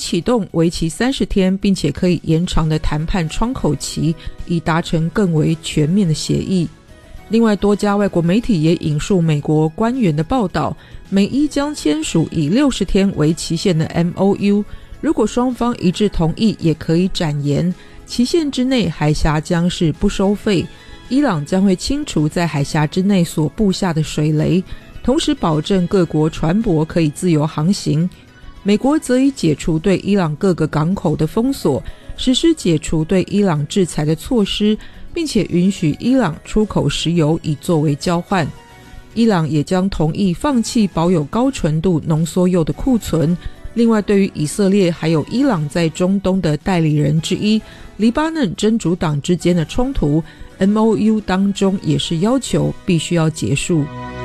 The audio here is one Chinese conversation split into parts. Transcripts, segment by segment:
启动为期30天并且可以延长的谈判窗口期，以达成更为全面的协议。另外，多家外国媒体也引述美国官员的报道，美伊将签署以60天为期限的 MOU， 如果双方一致同意也可以展延，期限之内海峡将是不收费，伊朗将会清除在海峡之内所布下的水雷，同时保证各国船舶可以自由航行。美国则已解除对伊朗各个港口的封锁，实施解除对伊朗制裁的措施，并且允许伊朗出口石油以作为交换。伊朗也将同意放弃保有高纯度浓缩铀的库存。另外，对于以色列还有伊朗在中东的代理人之一黎巴嫩真主党之间的冲突， MOU 当中也是要求必须要结束。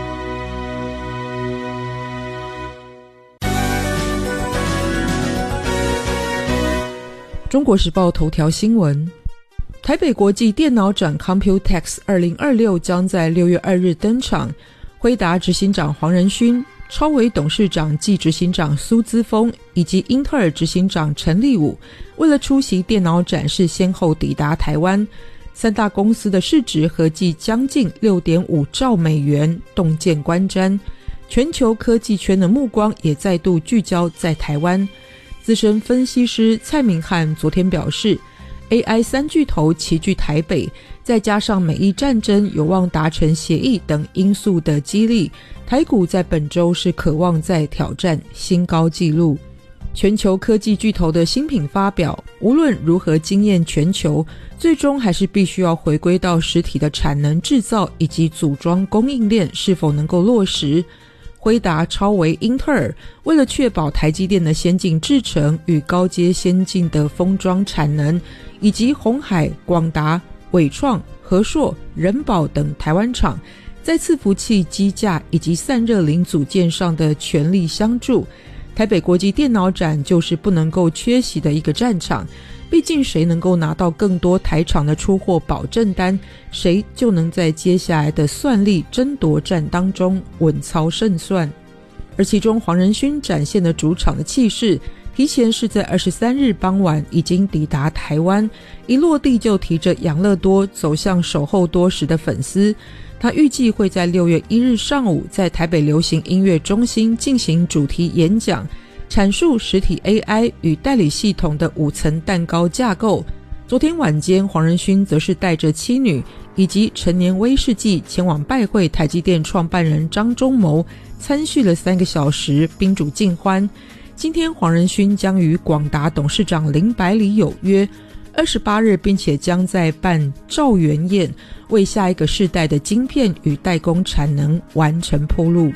中国时报头条新闻，台北国际电脑展 Computex 2026将在6月2日登场，辉达执行长黄仁勋、超微董事长暨执行长苏姿丰以及英特尔执行长陈立武为了出席电脑展是先后抵达台湾，三大公司的市值合计将近 6.5 兆美元，洞见观瞻，全球科技圈的目光也再度聚焦在台湾。资深分析师蔡明汉昨天表示， AI 三巨头齐聚台北，再加上美伊战争有望达成协议等因素的激励，台股在本周是渴望再挑战新高纪录。全球科技巨头的新品发表，无论如何惊艳全球，最终还是必须要回归到实体的产能制造以及组装供应链是否能够落实。辉达、超微、英特尔为了确保台积电的先进制程与高阶先进的封装产能，以及鸿海、广达、伟创、和硕、仁宝等台湾厂在伺服器机架以及散热零组件上的全力相助，台北国际电脑展就是不能够缺席的一个战场。毕竟谁能够拿到更多台厂的出货保证单，谁就能在接下来的算力争夺战当中稳操胜算。而其中黄仁勋展现的主场的气势，提前是在23日傍晚已经抵达台湾，一落地就提着养乐多走向守候多时的粉丝。他预计会在6月1日上午在台北流行音乐中心进行主题演讲，阐述实体 AI 与代理系统的5层蛋糕架构。昨天晚间，黄仁勋则是带着妻女以及陈年威士忌前往拜会台积电创办人张忠谋，参叙了3个小时，宾主尽欢。今天黄仁勋将与广达董事长林百里有约，28日并且将在办兆元宴，为下一个世代的晶片与代工产能完成铺路。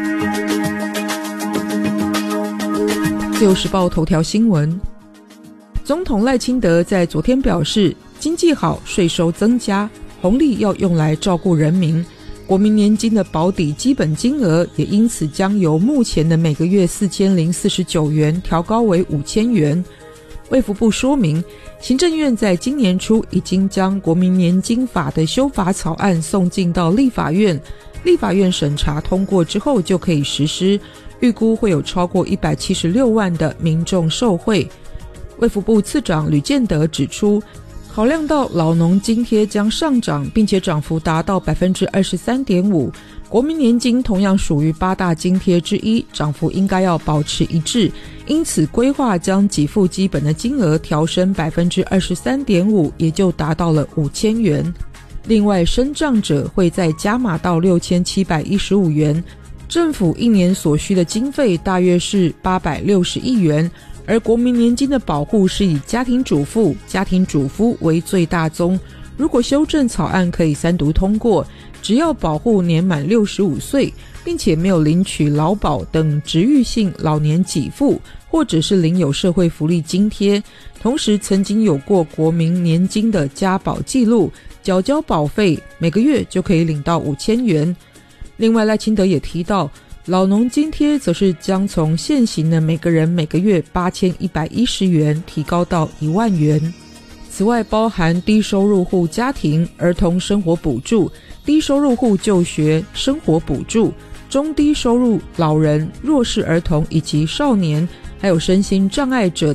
自由时报头条新闻，总统赖清德在昨天表示，经济好，税收增加，红利要用来照顾人民，国民年金的保底基本金额也因此将由目前的每个月4049元调高为5000元。卫福部说明，行政院在今年初已经将国民年金法的修法草案送进到立法院，立法院审查通过之后就可以实施，预估会有超过176万的民众受惠。卫福部次长吕建德指出，考量到老农津贴将上涨，并且涨幅达到 23.5%， 国民年金同样属于8大津贴之一，涨幅应该要保持一致，因此规划将给付基本的金额调升 23.5%， 也就达到了5000元。另外，身障者会再加码到6715元，政府一年所需的经费大约是860亿元，而国民年金的保护是以家庭主妇、家庭主夫为最大宗。如果修正草案可以3读通过，只要保护年满65岁，并且没有领取劳保等职育性老年给付，或者是领有社会福利津贴，同时曾经有过国民年金的加保记录，缴交保费，每个月就可以领到5000元。另外，赖清德也提到，老农津贴则是将从现行的每个人每个月8110元提高到1万元。此外，包含低收入户家庭儿童生活补助、低收入户就学生活补助、中低收入老人、弱势儿童以及少年，还有身心障碍者